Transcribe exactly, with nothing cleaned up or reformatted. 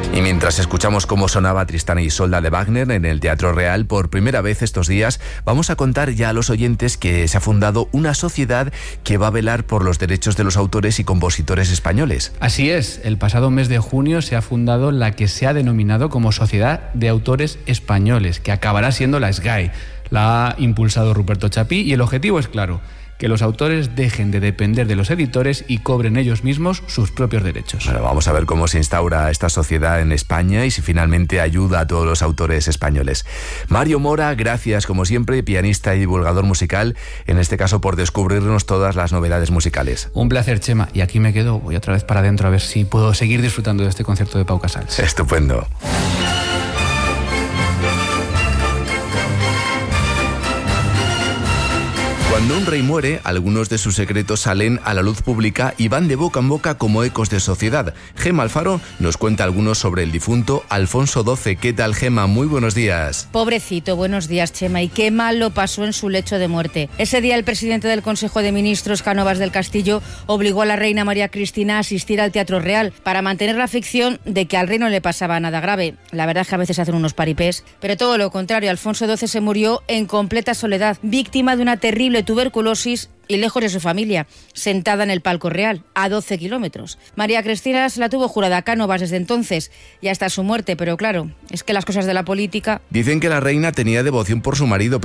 Y mientras escuchamos cómo sonaba Tristán e Isolda de Wagner en el Teatro Real por primera vez estos días, vamos a contar ya a los oyentes que se ha fundado una sociedad que va a velar por los derechos de los autores y compositores españoles. Así es, el pasado mes de junio se ha fundado la que se ha denominado como Sociedad de Autores Españoles, que acabará siendo la S G A E. La ha impulsado Ruperto Chapí y el objetivo es claro: que los autores dejen de depender de los editores y cobren ellos mismos sus propios derechos. Bueno, vamos a ver cómo se instaura esta sociedad en España y si finalmente ayuda a todos los autores españoles. Mario Mora, gracias como siempre, pianista y divulgador musical, en este caso por descubrirnos todas las novedades musicales. Un placer, Chema, y aquí me quedo, voy otra vez para adentro a ver si puedo seguir disfrutando de este concierto de Pau Casals. Estupendo. Cuando un rey muere, algunos de sus secretos salen a la luz pública y van de boca en boca como ecos de sociedad. Gema Alfaro nos cuenta algunos sobre el difunto Alfonso doce. ¿Qué tal, Gema? Muy buenos días. Pobrecito, buenos días, Chema. Y qué mal lo pasó en su lecho de muerte. Ese día el presidente del Consejo de Ministros, Cánovas del Castillo, obligó a la reina María Cristina a asistir al Teatro Real para mantener la ficción de que al rey no le pasaba nada grave. La verdad es que a veces hacen unos paripés. Pero todo lo contrario, Alfonso doce se murió en completa soledad, víctima de una terrible tuberculosis y lejos de su familia, sentada en el palco real, a doce kilómetros. María Cristina se la tuvo jurada a Cánovas desde entonces y hasta su muerte, pero claro, es que las cosas de la política... Dicen que la reina tenía devoción por su marido,